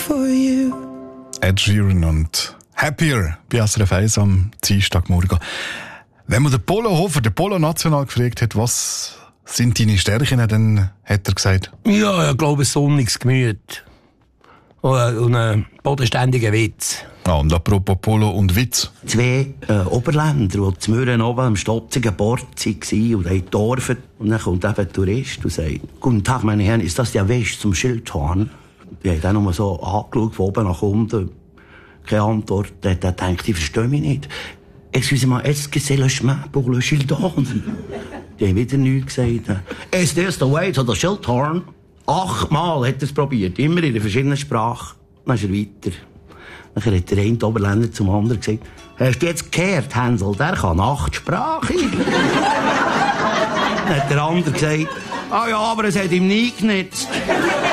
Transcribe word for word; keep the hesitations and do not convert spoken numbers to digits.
for you. Ed Sheeran und Happier bei S R F eins am Dienstagmorgen. Wenn man den Polo Hofer, den Polo National gefragt hat, was sind deine Stärken, dann hat er gesagt: Ja, ich glaube, ein sonniges Gemüt. Und einen bodenständigen Witz. Ah, und apropos Polo und Witz. Zwei äh, Oberländer, die zu Mürren oben am stotzigen Bord waren und haben gedorfen. Und dann kommt eben ein Tourist und sagt: Guten Tag, meine Herren, ist das der Weg zum Schildhorn? Die haben dann nur so angeschaut, von oben nach unten. Keine Antwort. Der hat gedacht, ich verstehe mich nicht. Excusez-moi, est-ce que c'est le chemin pour le Schildhorn? Die haben wieder nichts gesagt. Ist das der Weg zu der Schildhorn? Achtmal hat er es probiert, immer in einer verschiedenen Sprache. Dann ist er weiter. Dann hat der eine Oberländer zum anderen gesagt: Hast du jetzt gehört, Hänsel, der kann Achtsprache? Dann hat der andere gesagt: Ah ja, aber es hat ihm nie genützt.